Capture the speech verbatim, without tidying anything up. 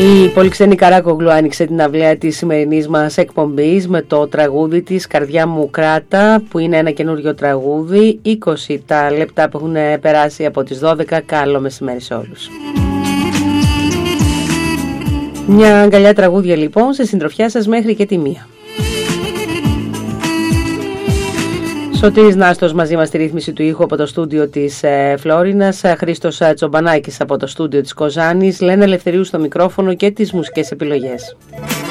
Η Πολυξένη Καράκογλου άνοιξε την αυλαία της σημερινής μας εκπομπής με το τραγούδι της «Καρδιά μου κράτα», που είναι ένα καινούριο τραγούδι. είκοσι τα λεπτά που έχουν περάσει από τις δώδεκα. Καλό μεσημέρι σε όλους. Μια αγκαλιά τραγούδια λοιπόν σε συντροφιά σας μέχρι και τη μία. Σωτήρης Νάστος μαζί μας στη ρύθμιση του ήχου από το στούντιο της ε, Φλόρινας, Χρήστος Τσομπανάκης από το στούντιο της Κοζάνης, Λένα Ελευθερίου στο μικρόφωνο και τις μουσικές επιλογές.